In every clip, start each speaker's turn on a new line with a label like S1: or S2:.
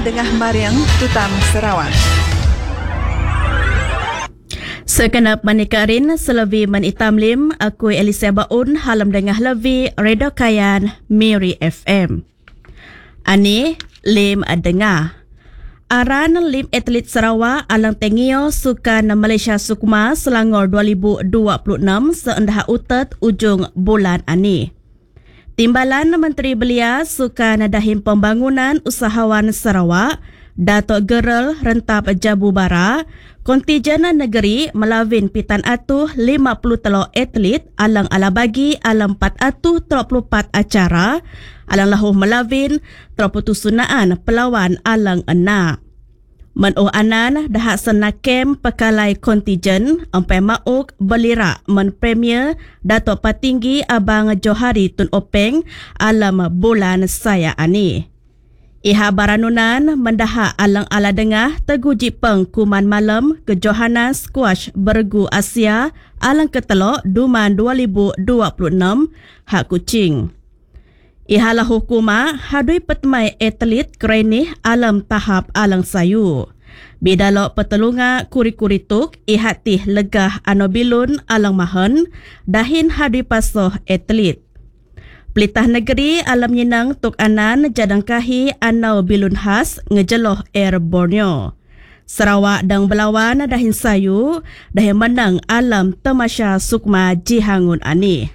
S1: dengah Mariang Tutam Sarawak.
S2: Sekenap manikarin selevi manitamlim aku Elisa Baun halam dengah levi Redo Kayan Miri FM. Ani lim dengah. Aran lim atlet Sarawak alang tengio Sukan Malaysia Sukma Selangor 2026 seendah utet ujung bulan ani. Timbalan Menteri Belia Sukan Dahim Pembangunan Usahawan Sarawak Datuk Gerel Rentap Jabu Bara kontijen negeri melawin pitan atuh 53 atlet alang ala bagi alam 434 acara alang lahuh melawin terputusunaan pelawan alang enak. Menuh anan dah sena kem pekalai kontijen empai mauk belira men premier Datuk Patinggi Abang Johari Tun Openg alam bulan saya ani. Iha baranunan mendahak alang ala dengah teguji pengkuman malam ke Johannes Squash Bergu Asia alang ketelok Duman 2026 hak Kuching. Iha lah hukuma hadui petmai atlet kerenih alam tahap alang sayu. Bidalok petelunga kuri-kuri tuk ihatih legah anobilun alang mahen dahin hadui pasoh atlet. Pelitah negeri alam nyenang tuk anan jadangkahi anau bilun khas ngejeloh Air Borneo. Sarawak dan Belawan dahin sayu dahin menang alam Tamasya Sukma Jihangun ani.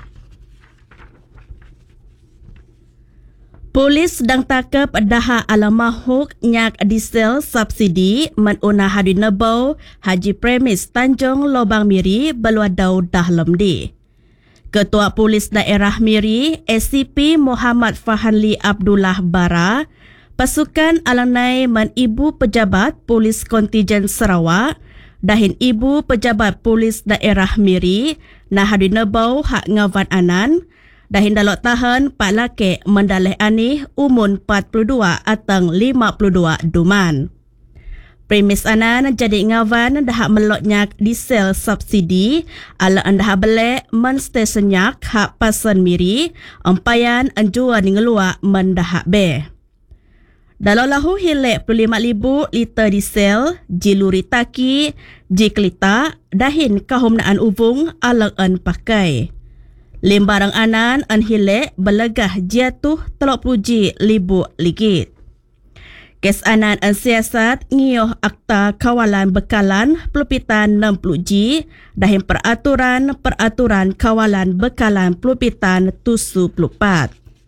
S2: Polis dang takap daha alam mahuk nyak diesel subsidi menuna hadi nebau Haji Premis Tanjung Lobang Miri Beluadau Dahlam di. Ketua Polis Daerah Miri, SCP Muhammad Fahanli Abdullah Bara, pasukan alanai man ibu pejabat Polis Kontijen Sarawak, dahin ibu pejabat Polis Daerah Miri, nah hadi nebau hak ngawan anan, dahin dalok tahan pak laki mendalih anih umun 42 atang 52 duman. Premis anan jadi ngawan dah melotnyak diesel subsidi ala anda belek men stasenyak hak pasan Miri empayan anjuan ngelua mendah be. Dalam lahu hilek 25,000 liter diesel jiluri taki jiklita dahin kahumnaan uvung ala an pakai. Limbarang anan an hilek belegah jatuh 30,000 ligit. Kes anan an siasat ngioh Akta Kawalan Bekalan Pelupitan 60G dahin peraturan Kawalan Bekalan Pelupitan 74.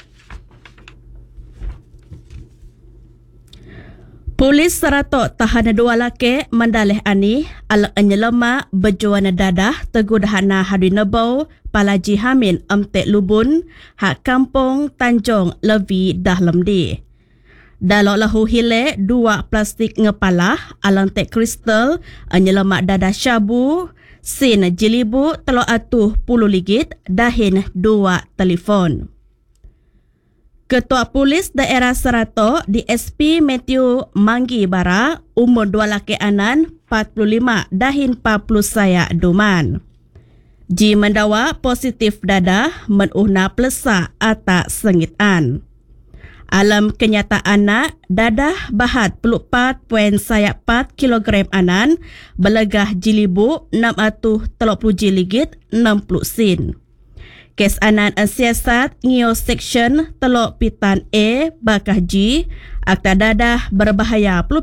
S2: Polis Saratok tahan dua laki mendalih ani alak anyelema berjuana dadah tegudahana hadi nebau Palaji Hamin Emtek Lubun hak Kampung Tanjung Levi Dahlam di. Dalok lahu hile 2 plastik ngepalah alang tek kristal anyelemak dadah syabu sin jilibu telok atuh 10 ligit dahin 2 telefon. Ketua Polis Daerah Saratok DSP Matthew Manggi Bara umur 2 laki anan 45 dahin 40 saya duman. Ji mendawa positif dadah menuhna plesa atak sengitan. Alam kenyataan nak dadah bahat 44.4 kilogram anan belegah jilibu 630 ligit 60 sin. Kes anan siasat ngio seksyen telok pitan A bakah G akta dadah berbahaya